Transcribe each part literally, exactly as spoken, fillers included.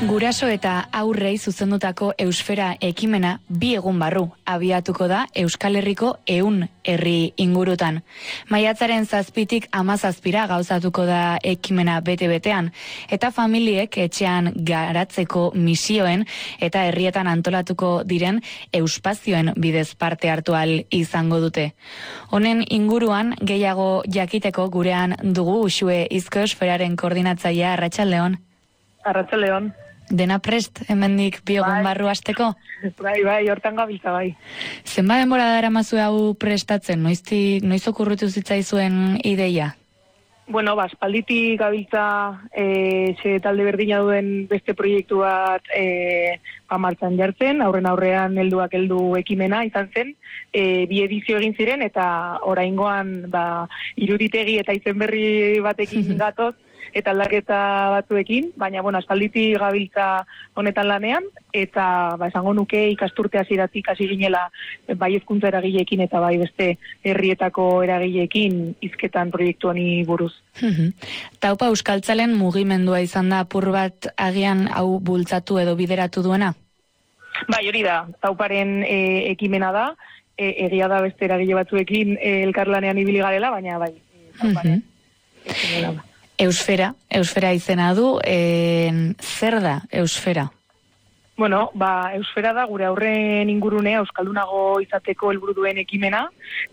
Guraso eta aurrei zuzendutako Eusfera ekimena bi egun barru abiatuko da Euskal Herriko ehun herri ingurutan. Maiatzaren zazpitik hamazazpira gauzatuko da ekimena bete-betean, eta familiek etxean garatzeko misioen eta herrietan antolatuko diren euspazioen bidez parte hartu ahal izango dute. Honen inguruan gehiago jakiteko gurean dugu Uxue Izko Eusferaren koordinatzailea. Arratsaldeon. Arratsaldeon. Dena prest, hemendik bi egun barru hasteko? Bai, bai, hortan gabiltza bai. Zenba denbora daramazu hau prestatzen? Noizti, noiz okurritu zitzaizuen ideia? Bueno, ba, aspalditik gabiltza e, ze talde berdina duen beste proiektu bat e, ba, martxan jartzen, aurren aurrean helduak heldu ekimena izan zen, e, bi edizio egin ziren, eta oraingoan ba, iruditegi eta izen berri batekin gatoz, eta aldaketa batzuekin, baina, bueno, aspalditik gabiltza honetan lanean, eta, ba, esango nuke ikasturte hasieratik hasi ginela bai hezkuntza eragileekin eta bai beste herrietako eragileekin hizketan proiektu honi buruz. Taupa Euskaltzalen mugimendua izan da apur bat agian hau bultzatu edo bideratu duena? Bai, hori da, Tauparen e, ekimena da, e, egia da beste eragile batzuekin e, elkarlanean ibili garela, baina bai, Tauparen ekimena da. Eusfera, Eusfera izena du, e, zer da Eusfera? Bueno, ba, Eusfera da gure aurren ingurunea euskaldunago izateko helburu duen ekimena.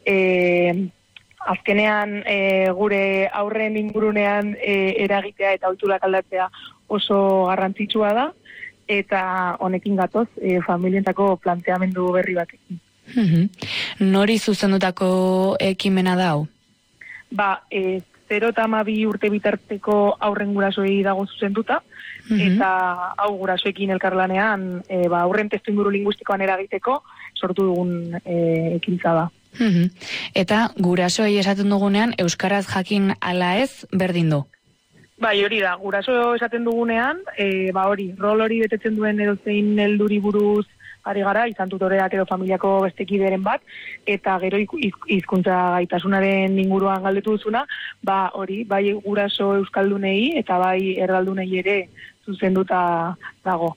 E, azkenean e, gure aurren ingurunean e, eragitea eta ohiturak aldatzea oso garrantzitsua da, eta honekin gatoz e, familientako planteamendu berri batekin. Nori zuzendutako ekimena da hau? Ba, e, zero eta hamabi urte bitarteko aurren gurasoei dago zuzenduta, mm-hmm. eta hau gurasoekin elkarlanean e, ba, aurren testuinguru linguistikoan eragiteko sortu dugun e, ekintza da. Mm-hmm. Eta gurasoei esaten dugunean euskaraz jakin ala ez berdin du? Bai, hori da, guraso esaten dugunean, e, ba hori, rol hori betetzen duen edozein helduri buruz ari gara, izan tutoreak edo familiako bestekideren bat, eta gero hizkuntza gaitasunaren inguruan galdetu duzuna, ba hori, bai guraso euskaldunei eta bai erdaldunei ere zuzenduta dago.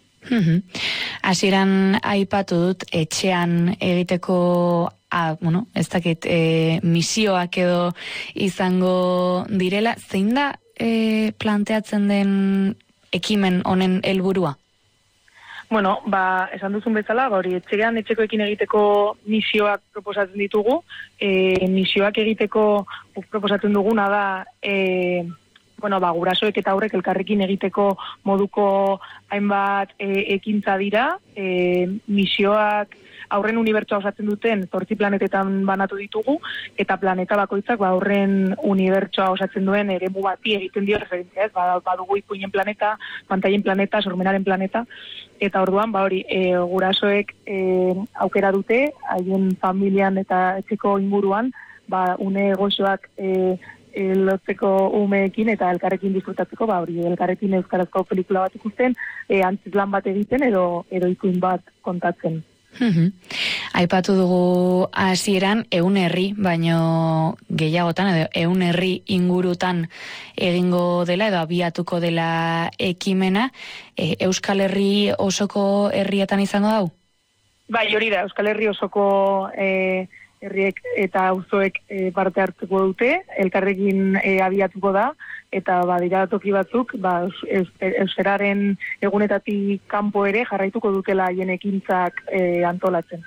Hasieran aipatu dut etxean egiteko a, bueno, ez dakit, e, misioak edo izango direla, zein da e, planteatzen den ekimen honen helburua? Bueno, ba, esan duzun bezala, ba, hori, etxean etxekoekin egiteko misioak proposatzen ditugu. E, misioak egiteko proposatzen duguna da, e, bueno, ba, gurasoek eta aurrek elkarrekin egiteko moduko hainbat e, ekintza dira. E, misioak aurren unibertsoa osatzen duten zortzi planetetan banatu ditugu, eta planeta bakoitzak ba, aurren unibertsoa osatzen duen eremu bati egiten dio referentzia, ez? Ba, badugu ipuinen planeta, pantaien planeta, sormenaren planeta, eta orduan, ba hori, e, gurasoek e, aukera dute, haien familian eta etxeko inguruan, ba, une gozoak e, e, lotzeko umeekin eta elkarrekin disfrutatzeko, ba hori, elkarrekin euskarazko pelikula bat ikusten, e, antzeslan bat egiten edo, edo ipuin bat kontatzen. Aipatu dugu hasieran ehun herri, baino gehiagotan edo ehun herri ingurutan egingo dela edo abiatuko dela ekimena. E, Euskal Herri osoko herrietan izango dau? Bai, hori da, Euskal Herri osoko e, herriek eta auzoek e, parte hartuko dute, elkarrekin e, abiatuko da, eta badira toki batzuk, ba, euskararen egunetatik kanpo ere jarraituko dutela haien ekintzak e, antolatzen.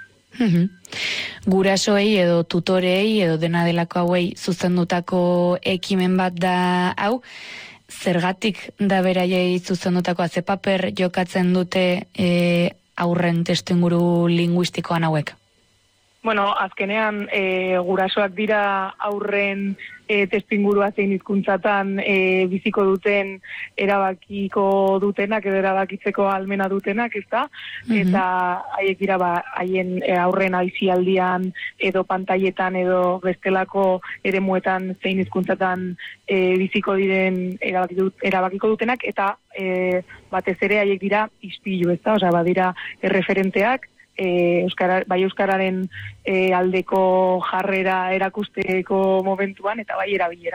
Gurasoei edo tutorei edo dena delako hauei zuzendutako ekimen bat da hau, zergatik da beraiei zuzendutako, ze paper jokatzen dute e, aurren testuinguru linguistikoan hauek? Bueno, azkenean e, gurasoak dira aurren e, testuingurua zein hizkuntzatan e, biziko duten erabakiko dutenak edo erabakitzeko ahalmena dutenak, ezta? Mm-hmm. Eta haiek dira ba haien e, aurren aisialdian edo pantailetan edo bestelako eremuetan zein hizkuntzatan e, biziko diren erabakiko, erabakiko dutenak, eta e, batez ere haiek dira ispilu, ezta? Osea, badira erreferenteak E, Euskara, bai euskararen e, aldeko jarrera erakusteko momentuan eta bai erabileran.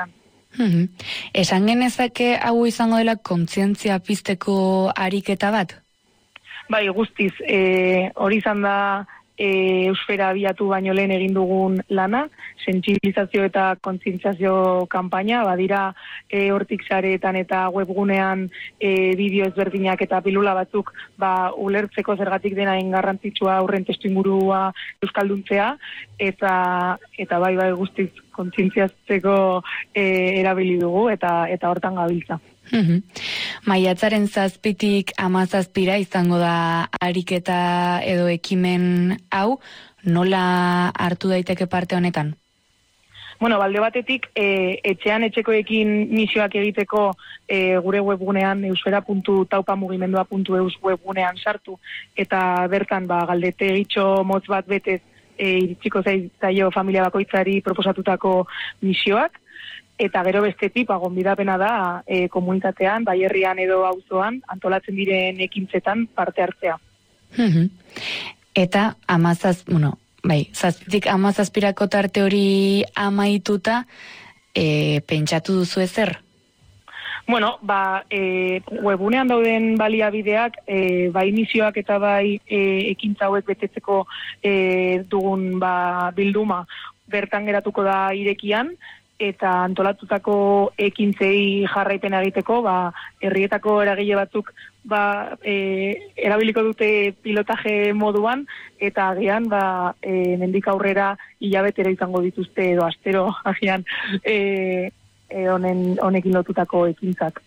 Mm-hmm. Esan genezake hau izango dela kontzientzia pizteko ariketa bat? Bai, guztiz, e, hori izan da e, eusfera abiatu baino lehen egin dugun lana, sentsibilizazio eta kontzientziazio kanpaina, badira e, hortik sareetan eta webgunean e, bideo ezberdinak eta pilula batzuk ba, ulertzeko zergatik dena garrantzitsua aurren testuingurua euskalduntzea, eta eta bai bai guztiz kontzientziatzeko e, erabili dugu eta eta hortan gabiltza. Mm-hmm. Maiatzaren zazpitik amazazpira izango da ariketa edo ekimen hau, nola hartu daiteke parte honetan? Bueno, balde batetik, e, etxean etxekoekin misioak egiteko e, gure webgunean eusfera puntu taupamugimendua puntu eus webgunean sartu, eta bertan ba, galdete egitxo motz bat betez e, iritsiko zaio familia bakoitzari proposatutako misioak, eta gero bestetik, ba, gonbidapena da e, komunitatean, bai herrian edo auzoan antolatzen diren ekintzetan parte hartzea. Mm-hmm. Eta amazaz, bueno, bai, zazpitik amazazpirako tarte hori amaituta, e, pentsatu duzu ezer? Bueno, ba, e, webunean dauden baliabideak, e, bai misioak eta bai e, ekintza hauek betetzeko e, dugun ba, bilduma bertan geratuko da irekian, eta antolatutako ekintzei jarraipena egiteko, ba, herrietako eragile batzuk ba, e, erabiliko dute pilotaje moduan, eta agian ba, e, mendik aurrera hilabetera izango dituzte edo astero agian e, e, honen, honekin lotutako ekintzak.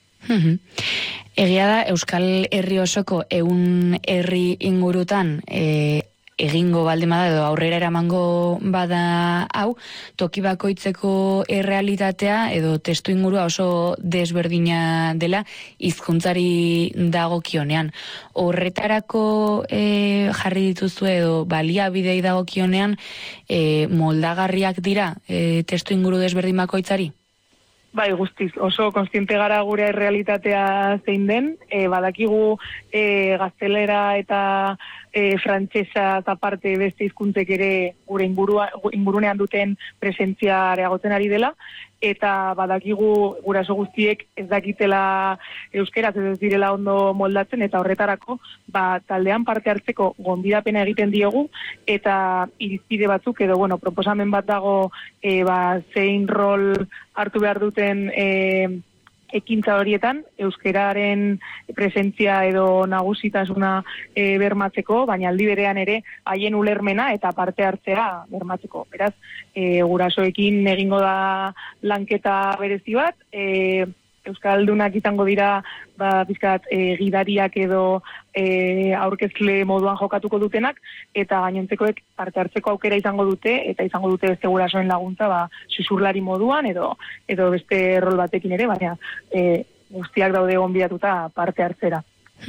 Egia da, Euskal Herri osoko ehun herri ingurutan e, egingo baldimada edo aurrera eramango bada hau, toki bakoitzeko errealitatea edo testu ingurua oso desberdina dela hizkuntzari dagokionean. Horretarako e, jarri dituzu edo baliabidei dagokionean e, moldagarriak dira e, testu inguru desberdin bakoitzari? Bai, guztiz, oso konstiente gara gure realitatea zein den, e, badakigu e, gaztelera eta e, frantsesa aparte beste hizkuntzek ere gure ingurua, ingurunean duten presentzia areagotzen ari dela, eta badakigu guraso guztiek ez dakitela euskeraz ez direla ondo moldatzen, eta horretarako ba, taldean parte hartzeko gonbidapena egiten diogu, eta irizpide batzuk edo bueno, proposamen bat dago e, ba, zein rol hartu behar duten e, ekintza horietan, euskeraren presentzia edo nagusitasuna e, bermatzeko, baina aldi berean ere haien ulermena eta parte hartzea bermatzeko. Beraz, e, gurasoekin egingo da lanketa berezi bat, e, euskaldunak izango dira ba, bizkat, e, gidariak edo e, aurkezle moduan jokatuko dutenak, eta gainontzekoek parte hartzeko aukera izango dute, eta izango dute beste gurasoen laguntza ba, susurlari moduan edo edo beste rol batekin ere, baina e, guztiak daude gonbidatuta parte hartzera.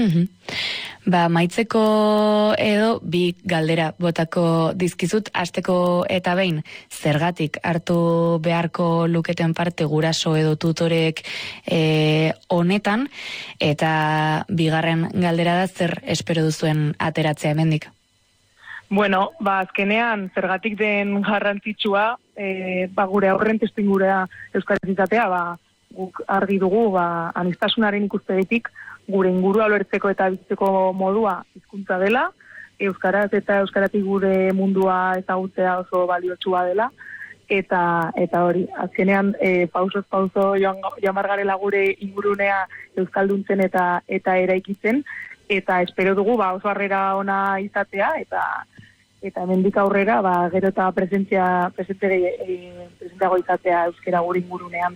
Ba, maitzeko edo bi galdera botako dizkizut, hasteko eta behin, zergatik hartu beharko luketen parte guraso edo tutorek e, honetan, eta bigarren galdera da zer espero duzuen ateratzea hemendik? Bueno, ba, azkenean zergatik den garrantzitsua, e, ba, gure aurren testuingurua euskarazitatea, ba, guk argi dugu, ba, anistasunaren ikuspegitik, gure ingurua ulertzeko eta bizitzeko modua hizkuntza dela, euskaraz eta euskaratik gure mundua ezagutzea oso baliotsua dela, eta eta hori, azkenean e, pausoz pauso joan, joan bargarela gure ingurunea euskalduntzen eta eta eraikitzen, eta espero dugu ba, oso harrera ona izatea, eta eta hemendik aurrera ba, gero eta presentzia presente, e, presentago izatea euskara gure ingurunean.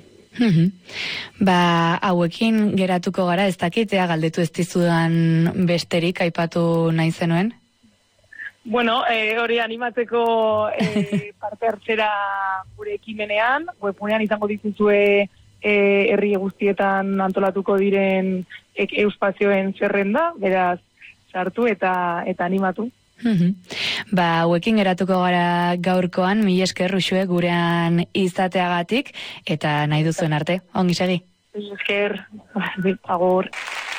Ba, hauekin geratuko gara, ez dakitea galdetu ez dizudan besterik aipatu nahi zenuen? Bueno, e, hori animatzeko e, parte hartzera gure ekimenean, webunean izango dituzue e, herri guztietan antolatuko diren e, euspazioen zerrenda, beraz sartu eta eta animatu. Ba, hauekin geratuko gara gaurkoan, mila esker Uxue gurean izateagatik, eta nahi duzuen arte, ongi segi. Mila esker, agur.